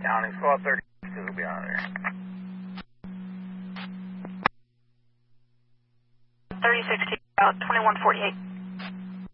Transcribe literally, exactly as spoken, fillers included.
County, squad thirty-two will be on there. thirty-six, uh, twenty-one forty-eight.